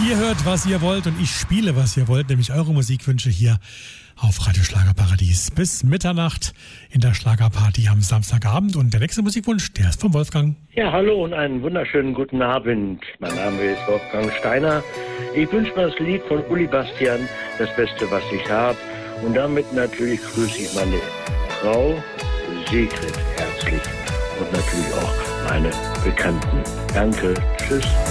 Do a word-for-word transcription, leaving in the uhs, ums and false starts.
Ihr hört, was ihr wollt und ich spiele, was ihr wollt, nämlich eure Musikwünsche hier auf Radio Schlagerparadies bis Mitternacht in der Schlagerparty am Samstagabend. Und der nächste Musikwunsch, der ist von Wolfgang. Ja, hallo und einen wunderschönen guten Abend. Mein Name ist Wolfgang Steiner. Ich wünsche mir das Lied von Uli Bastian, das Beste, was ich habe. Und damit natürlich grüße ich meine Frau Sigrid herzlich und natürlich auch meine Bekannten. Danke, tschüss.